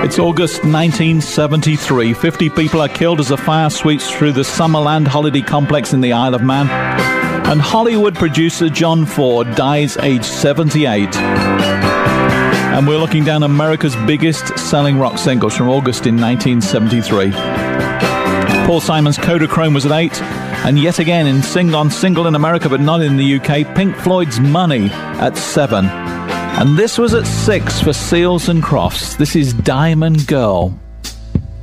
It's August 1973. 50 people are killed as a fire sweeps through the Summerland holiday complex in the Isle of Man. And Hollywood producer John Ford dies aged 78. And we're looking down America's biggest selling rock singles from August in 1973. Paul Simon's Kodachrome was at 8. And yet again, on single in America but not in the UK, Pink Floyd's Money at 7. And this was at 6 for Seals and Crofts. This is Diamond Girl.